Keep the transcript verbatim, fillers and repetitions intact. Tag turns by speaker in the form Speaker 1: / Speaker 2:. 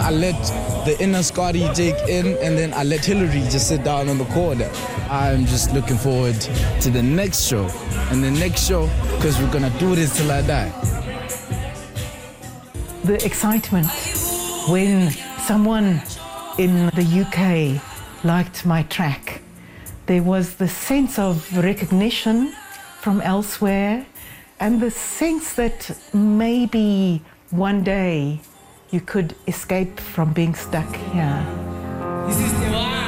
Speaker 1: I let the inner Scotty take in, and then I let Hillary just sit down in the corner. I'm just looking forward to the next show and the next show, because we're gonna do this till I die.
Speaker 2: The excitement when someone in the U K liked my track. There was the sense of recognition from elsewhere and the sense that maybe one day you could escape from being stuck here.
Speaker 3: This is the one.